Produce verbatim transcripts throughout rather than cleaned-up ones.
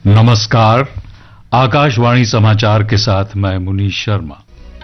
नमस्कार, आकाशवाणी समाचार के साथ मैं मुनीश शर्मा।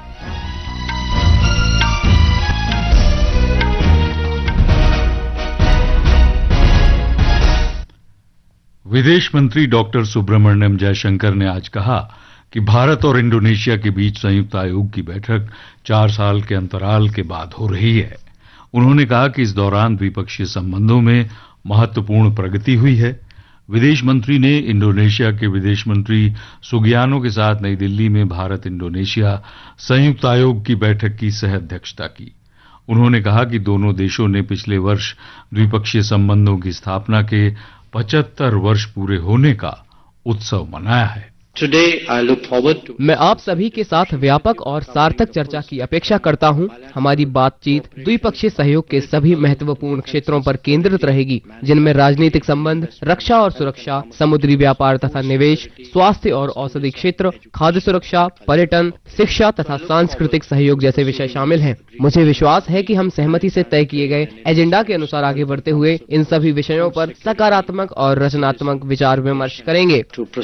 विदेश मंत्री डॉक्टर सुब्रमण्यम जयशंकर ने आज कहा कि भारत और इंडोनेशिया के बीच संयुक्त आयोग की बैठक चार साल के अंतराल के बाद हो रही है। उन्होंने कहा कि इस दौरान द्विपक्षीय संबंधों में महत्वपूर्ण प्रगति हुई है। विदेश मंत्री ने इंडोनेशिया के विदेश मंत्री सुगियानो के साथ नई दिल्ली में भारत इंडोनेशिया संयुक्त आयोग की बैठक की सह अध्यक्षता की। उन्होंने कहा कि दोनों देशों ने पिछले वर्ष द्विपक्षीय संबंधों की स्थापना के पचहत्तर वर्ष पूरे होने का उत्सव मनाया है। Today I look forward to... मैं आप सभी के साथ व्यापक और सार्थक चर्चा की अपेक्षा करता हूं। हमारी बातचीत द्विपक्षीय सहयोग के सभी महत्वपूर्ण क्षेत्रों पर केंद्रित रहेगी, जिनमें राजनीतिक संबंध, रक्षा और सुरक्षा, समुद्री व्यापार तथा निवेश, स्वास्थ्य और औषधि क्षेत्र, खाद्य सुरक्षा, पर्यटन, शिक्षा तथा सांस्कृतिक सहयोग जैसे विषय शामिल हैं। मुझे विश्वास है कि हम सहमति से तय किए गए एजेंडा के अनुसार आगे बढ़ते हुए इन सभी विषयों पर सकारात्मक और रचनात्मक विचार विमर्श करेंगे।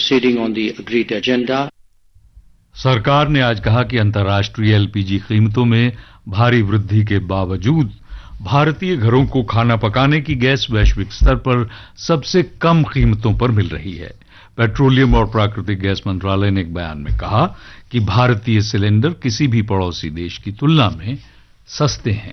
सरकार ने आज कहा कि अंतर्राष्ट्रीय एलपीजी कीमतों में भारी वृद्धि के बावजूद भारतीय घरों को खाना पकाने की गैस वैश्विक स्तर पर सबसे कम कीमतों पर मिल रही है। पेट्रोलियम और प्राकृतिक गैस मंत्रालय ने एक बयान में कहा कि भारतीय सिलेंडर किसी भी पड़ोसी देश की तुलना में सस्ते हैं।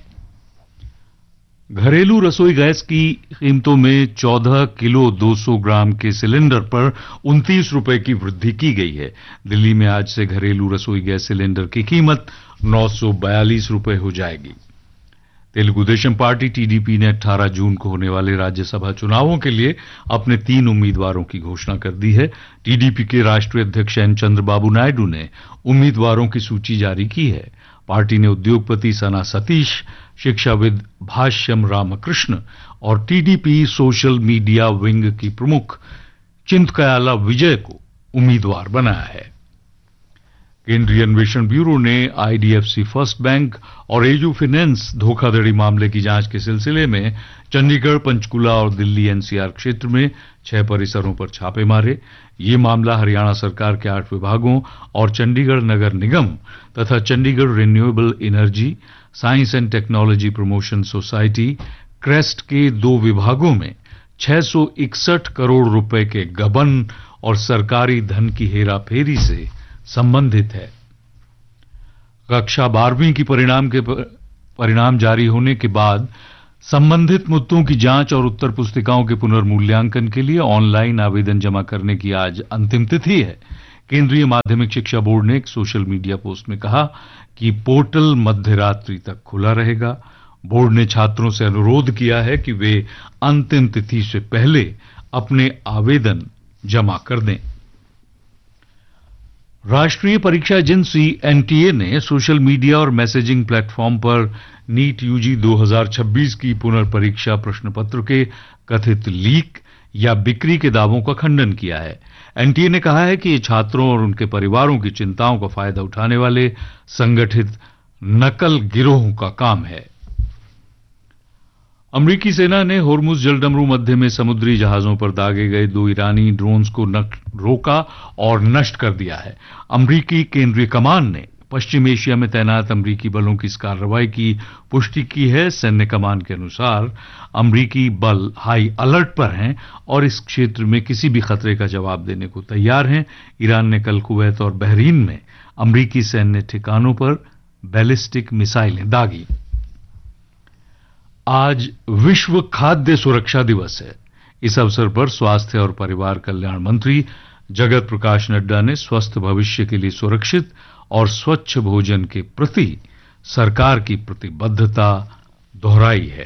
घरेलू रसोई गैस की कीमतों में चौदह किलो दो सौ ग्राम के सिलेंडर पर उनतीस रुपए की वृद्धि की गई है। दिल्ली में आज से घरेलू रसोई गैस सिलेंडर की कीमत नौ सौ बयालीस रुपए हो जाएगी। तेलुगु देशम पार्टी टीडीपी ने अठारह जून को होने वाले राज्यसभा चुनावों के लिए अपने तीन उम्मीदवारों की घोषणा कर दी है। टीडीपी के राष्ट्रीय अध्यक्ष एन चंद्रबाबू नायडू ने उम्मीदवारों की सूची जारी की है। पार्टी ने उद्योगपति सना सतीश, शिक्षाविद भाष्यम रामकृष्ण और टीडीपी सोशल मीडिया विंग की प्रमुख चिंतकयाला विजय को उम्मीदवार बनाया है। केंद्रीय अन्वेषण ब्यूरो ने आईडीएफसी फर्स्ट बैंक और एयू फाइनेंस धोखाधड़ी मामले की जांच के सिलसिले में चंडीगढ़, पंचकुला और दिल्ली एनसीआर क्षेत्र में छह परिसरों पर छापे मारे। ये मामला हरियाणा सरकार के आठ विभागों और चंडीगढ़ नगर निगम तथा Chandigarh renewable energy science and technology promotion society crest के दो विभागों में छह सौ इकसठ करोड़ रुपए के गबन और सरकारी धन की हेराफेरी से संबंधित है। कक्षा बारहवीं की परिणाम के परिणाम जारी होने के बाद संबंधित मुद्दों की जांच और उत्तर पुस्तिकाओं के पुनर्मूल्यांकन के लिए ऑनलाइन आवेदन जमा करने की आज अंतिम तिथि है। केंद्रीय माध्यमिक शिक्षा बोर्ड ने एक सोशल मीडिया पोस्ट में कहा कि पोर्टल मध्य रात्रि तक खुला रहेगा। बोर्ड ने छात्रों से अनुरोध किया है कि वे अंतिम तिथि से पहले अपने आवेदन जमा कर दें। राष्ट्रीय परीक्षा एजेंसी एनटीए ने सोशल मीडिया और मैसेजिंग प्लेटफॉर्म पर नीट यूजी दो हज़ार छब्बीस की पुनर्परीक्षा प्रश्न पत्र के कथित लीक या बिक्री के दावों का खंडन किया है। एनटीए ने कहा है कि ये छात्रों और उनके परिवारों की चिंताओं का फायदा उठाने वाले संगठित नकल गिरोहों का काम है। अमेरिकी सेना ने होर्मुज जलडमरू मध्य में समुद्री जहाजों पर दागे गए दो ईरानी ड्रोन्स को रोका और नष्ट कर दिया है। अमेरिकी केंद्रीय कमान ने पश्चिम एशिया में तैनात अमेरिकी बलों की इस कार्रवाई की पुष्टि की है। सैन्य कमान के अनुसार अमेरिकी बल हाई अलर्ट पर हैं और इस क्षेत्र में किसी भी खतरे का जवाब देने को तैयार हैं। ईरान ने कल कुवैत और बहरीन में अमेरिकी सैन्य ठिकानों पर बैलिस्टिक मिसाइलें दागी। आज विश्व खाद्य सुरक्षा दिवस है। इस अवसर पर स्वास्थ्य और परिवार कल्याण मंत्री जगत प्रकाश नड्डा ने स्वस्थ भविष्य के लिए सुरक्षित और स्वच्छ भोजन के प्रति सरकार की प्रतिबद्धता दोहराई है।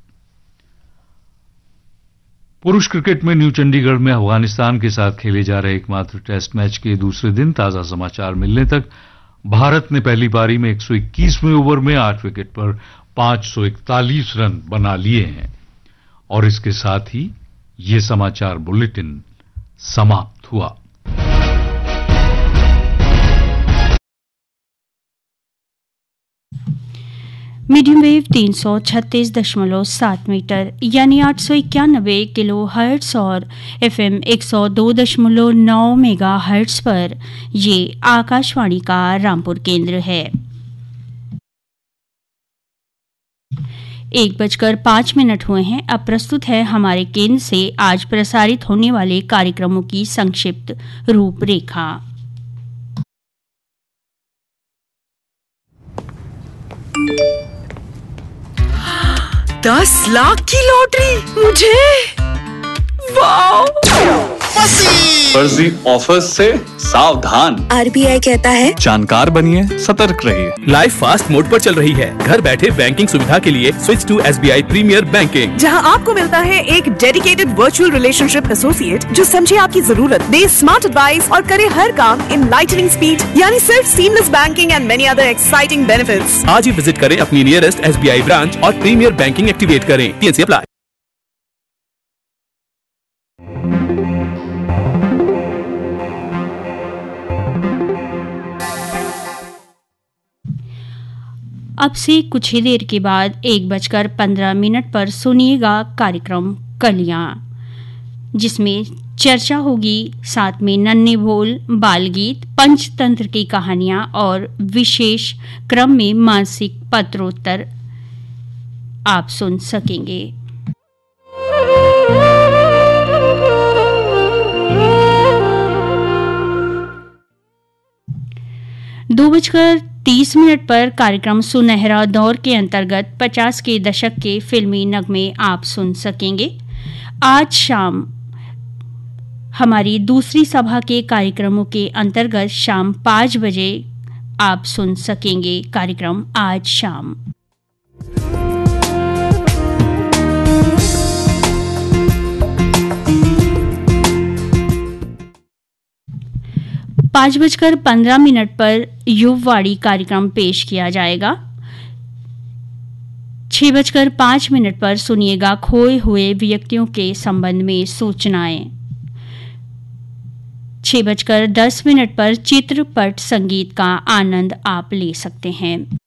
पुरुष क्रिकेट में न्यू चंडीगढ़ में अफगानिस्तान के साथ खेले जा रहे एकमात्र टेस्ट मैच के दूसरे दिन ताजा समाचार मिलने तक भारत ने पहली पारी में एक सौ इक्कीसवें ओवर में आठ विकेट पर पांच सौ इकतालीस रन बना लिए हैं। और इसके साथ ही ये समाचार बुलेटिन समाप्त हुआ। मीडियम वेव तीन सौ छत्तीस दशमलव सात मीटर यानी आठ सौ इक्यानबे किलो हर्ट्स और एफएम एक सौ दो दशमलव नौ मेगा हर्ट्स पर ये आकाशवाणी का रामपुर केंद्र है। एक बजकर पाँच मिनट हुए हैं। अब प्रस्तुत है हमारे केंद्र से आज प्रसारित होने वाले कार्यक्रमों की संक्षिप्त रूपरेखा। दस लाख की लॉटरी मुझे, वाह! फर्जी ऑफर्स से सावधान। आरबीआई कहता है जानकार बनिए, सतर्क रहिए। लाइफ फास्ट मोड पर चल रही है। घर बैठे बैंकिंग सुविधा के लिए switch to SBI premiere banking, जहां आपको मिलता है एक डेडिकेटेड वर्चुअल रिलेशनशिप एसोसिएट जो समझे आपकी जरूरत, दे स्मार्ट एडवाइस और करे हर काम इन लाइटनिंग स्पीड, यानी सिर्फ seamless banking and many other exciting benefits. आज ही विजिट करें अपनी नियरेस्ट एसबीआई ब्रांच और प्रीमियर बैंकिंग एक्टिवेट करें। TNC apply. अब से कुछ ही देर के बाद एक बजकर पंद्रह मिनट पर सुनिएगा कार्यक्रम कलियां, जिसमें चर्चा होगी, साथ में नन्हे बोल, बाल गीत, पंचतंत्र की कहानियां और विशेष क्रम में मासिक पत्रोत्तर आप सुन सकेंगे। दो बजकर तीस मिनट पर कार्यक्रम सुनहरा दौर के अंतर्गत पचास के दशक के फिल्मी नगमे आप सुन सकेंगे। आज शाम हमारी दूसरी सभा के कार्यक्रमों के अंतर्गत शाम पाँच बजे आप सुन सकेंगे कार्यक्रम आज शाम। पाँच बजकर पंद्रह मिनट पर युववाणी कार्यक्रम पेश किया जाएगा। छह बजकर पाँच मिनट पर सुनिएगा खोए हुए व्यक्तियों के संबंध में सूचनाएं। छह बजकर दस मिनट पर चित्रपट संगीत का आनंद आप ले सकते हैं।